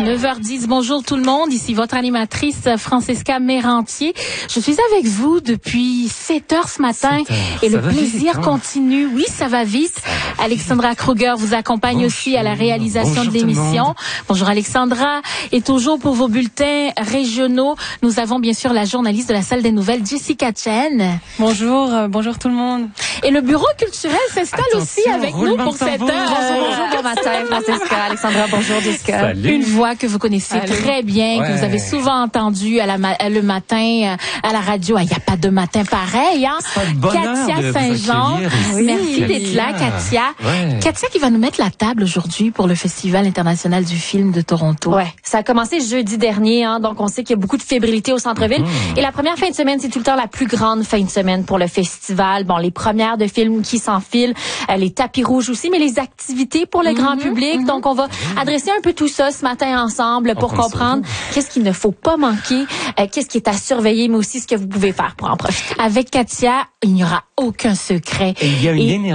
9h10, bonjour tout le monde, ici votre animatrice Francesca Mérantier. Je suis avec vous depuis 7h ce matin et le plaisir continue. Oui, ça va vite. Alexandra Kruger vous accompagne aussi à la réalisation de l'émission. Bonjour Alexandra. Et toujours pour vos bulletins régionaux, nous avons bien sûr la journaliste de la salle des nouvelles, Jessica Chen. Bonjour, bonjour tout le monde. Et le bureau culturel s'installe aussi avec nous pour cette heure. Bonjour, bon matin Francesca, Alexandra, bonjour Jessica. Salut. Une voix que vous connaissez très bien, que vous avez souvent entendue le matin à la radio. Il n'y a pas de matin pareil, hein? Katia Saint-Jean. Merci d'être là, Katia. Katia qui va nous mettre la table aujourd'hui pour le Festival international du film de Toronto. Ouais, ça a commencé jeudi dernier, hein, donc on sait qu'il y a beaucoup de fébrilité au centre-ville. Et la première fin de semaine, c'est tout le temps la plus grande fin de semaine pour le festival. Bon, les premières de films qui s'enfilent, les tapis rouges aussi, mais les activités pour le grand public. Donc on va adresser un peu tout ça ce matin ensemble pour comprendre qu'est-ce qu'il ne faut pas manquer, qu'est-ce qui est à surveiller, mais aussi ce que vous pouvez faire pour en profiter. Avec Katia, il n'y aura aucun secret. Et il y a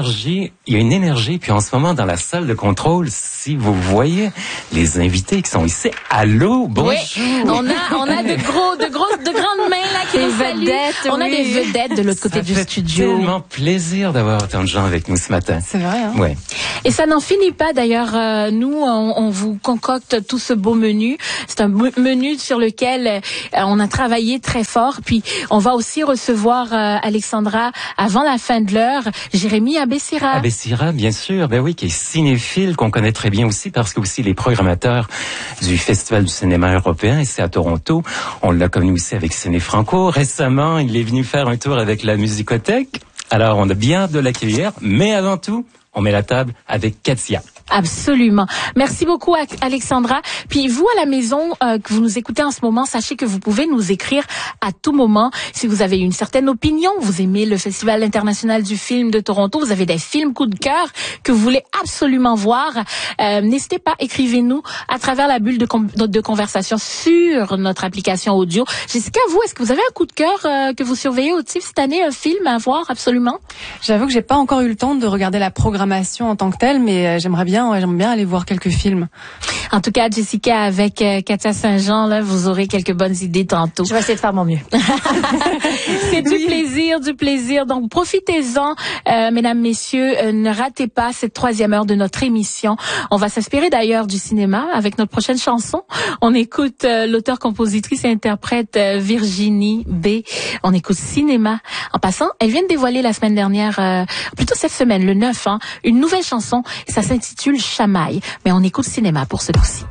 une énergie, puis en ce moment dans la salle de contrôle, si vous voyez les invités qui sont ici, allô, bonjour. Oui, on a de grandes mains là qui nous saluent. On a des vedettes de l'autre côté du studio. C'est tellement plaisir d'avoir autant de gens avec nous ce matin. C'est vrai, hein? Ouais. Et ça n'en finit pas d'ailleurs. Nous, on vous concocte tout ce beau menu. C'est un menu sur lequel on a travaillé très fort. Puis on va aussi recevoir Alexandra avant la fin de l'heure, Jérémy Abessira. Abessira, bien sûr, ben oui, qui est cinéphile, qu'on connaît très bien aussi parce que aussi les programmateurs du Festival du cinéma européen ici à Toronto. On l'a connu aussi avec Ciné Franco. Récemment, il est venu faire un tour avec la Musicothèque. Alors, on a bien hâte de l'accueillir, mais avant tout, on met la table avec Katia. Absolument. Merci beaucoup Alexandra. Puis vous à la maison que vous nous écoutez en ce moment, sachez que vous pouvez nous écrire à tout moment si vous avez une certaine opinion, vous aimez le Festival international du film de Toronto, vous avez des films coup de cœur que vous voulez absolument voir, n'hésitez pas, écrivez-nous à travers la bulle de conversation sur notre application audio. Jessica, vous, est-ce que vous avez un coup de cœur que vous surveillez au TIFF cette année, un film à voir absolument? J'avoue que j'ai pas encore eu le temps de regarder la programmation en tant que telle, mais j'aimerais bien aller voir quelques films. En tout cas, Jessica, avec Katia Saint-Jean, là, vous aurez quelques bonnes idées tantôt. Je vais essayer de faire mon mieux. C'est du plaisir. Donc, profitez-en, mesdames, messieurs. Ne ratez pas cette 3e heure de notre émission. On va s'inspirer d'ailleurs du cinéma avec notre prochaine chanson. On écoute l'auteur, compositrice et interprète Virginie B. On écoute cinéma. En passant, elle vient de dévoiler la semaine dernière, plutôt cette semaine, le 9, une nouvelle chanson. Ça s'intitule Chamaille. Mais on écoute cinéma pour ce coup-ci.